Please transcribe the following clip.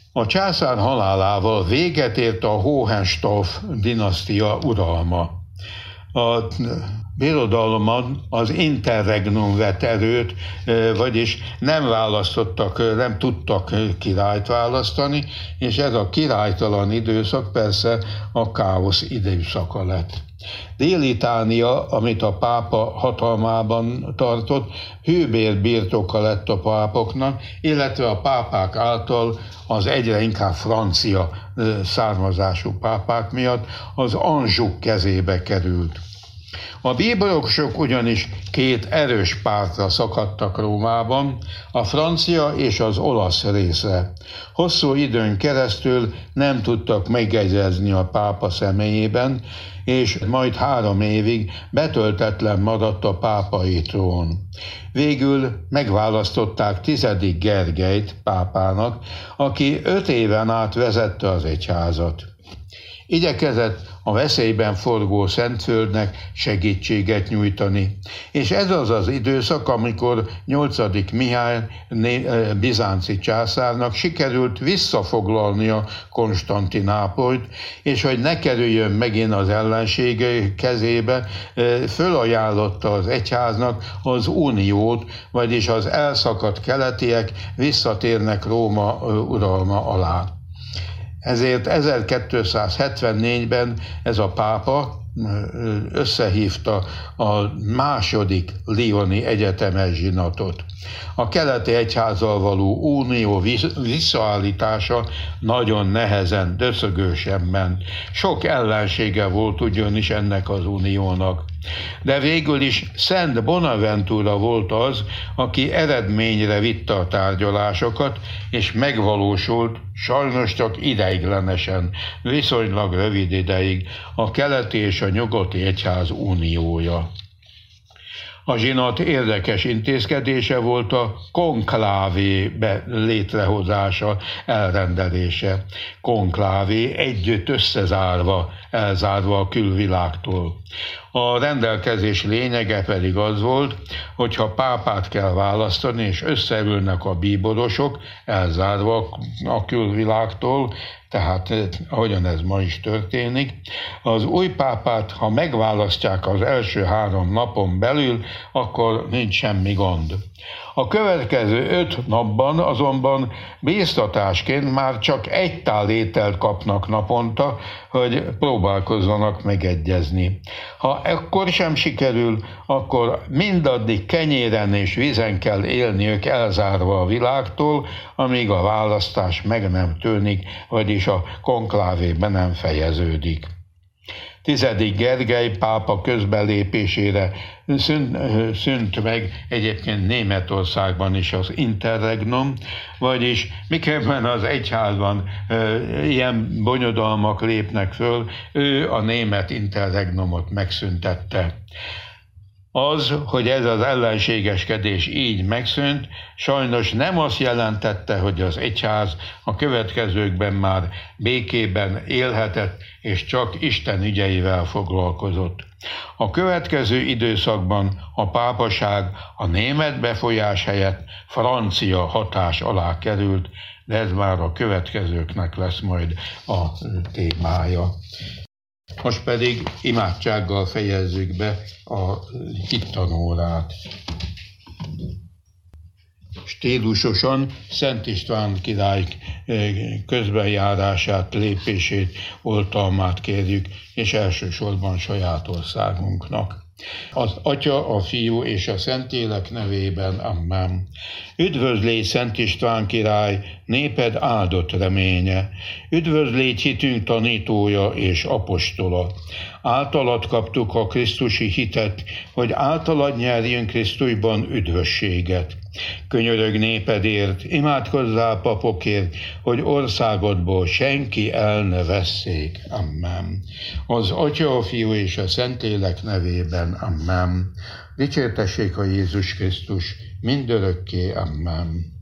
A császár halálával véget ért a Hohenstaufen dinasztia uralma. A birodalomban az interregnum vett erőt, vagyis nem tudtak királyt választani, és ez a királytalan időszak persze a káosz időszaka lett. Dél-Itália, amit a pápa hatalmában tartott, hőbér birtoka lett a pápoknak, illetve a pápák által az egyre inkább francia származású pápák miatt az Anjouk kezébe került. A bíborosok ugyanis két erős pártra szakadtak Rómában, a francia és az olasz részre. Hosszú időn keresztül nem tudtak megegyezni a pápa személyében, és majd 3 évig betöltetlen maradt a pápai trón. Végül megválasztották 10. Gergelyt pápának, aki 5 éven át vezette az egyházat. Igyekezett a veszélyben forgó Szentföldnek segítséget nyújtani. És ez az az időszak, amikor 8. Mihály bizánci császárnak sikerült visszafoglalnia Konstantinápolyt, és hogy ne kerüljön megint az ellenség kezébe, fölajánlotta az egyháznak az uniót, vagyis az elszakadt keletiek visszatérnek Róma uralma alá. Ezért 1274-ben ez a pápa összehívta a második lyoni egyetemes zsinatot. A keleti egyházzal való unió visszaállítása nagyon nehezen, döszögősen ment. Sok ellensége volt ugyanis ennek az uniónak. De végül is Szent Bonaventura volt az, aki eredményre vitte a tárgyalásokat, és megvalósult, sajnos csak ideiglenesen, viszonylag rövid ideig a keleti és a nyugati egyház uniója. A zsinat érdekes intézkedése volt a konklávé létrehozása, elrendelése. Konklávé együtt elzárva a külvilágtól. A rendelkezés lényege pedig az volt, hogy ha pápát kell választani, és összeülnek a bíborosok, elzárva a külvilágtól, tehát ahogyan ez ma is történik, az új pápát, ha megválasztják az első 3 napon belül, akkor nincs semmi gond. A következő 5 napban azonban bíztatásként már csak 1 tál ételt kapnak naponta, hogy próbálkozzanak megegyezni. Ha ekkor sem sikerül, akkor mindaddig kenyéren és vízen kell élniük elzárva a világtól, amíg a választás meg nem tűnik, vagyis a konklávé be nem fejeződik. 10. Gergely pápa közbelépésére szűnt meg egyébként Németországban is az interregnum, vagyis miközben az egyházban ilyen bonyodalmak lépnek föl, ő a német interregnumot megszüntette. Az, hogy ez az ellenségeskedés így megszűnt, sajnos nem azt jelentette, hogy az egyház a következőkben már békében élhetett, és csak Isten ügyeivel foglalkozott. A következő időszakban a pápaság a német befolyás helyett francia hatás alá került, de ez már a következőknek lesz majd a témája. Most pedig imádsággal fejezzük be a hittanórát. Stílusosan Szent István király közbenjárását, lépését, oltalmát kérjük, és elsősorban saját országunknak. Az Atya, a Fiú és a Szentlélek nevében, amen. Üdvözlégy, Szent István király, néped áldott reménye. Üdvözlégy, hitünk tanítója és apostola. Általad kaptuk a krisztusi hitet, hogy általad nyerjünk Krisztusban üdvösséget. Könyörög népedért, imádkozzál papokért, hogy országodból senki el ne vesszék. Amen. Az Atya, a Fiú és a Szentlélek nevében. Amen. Dicsértessék a Jézus Krisztus mindörökké. Amen.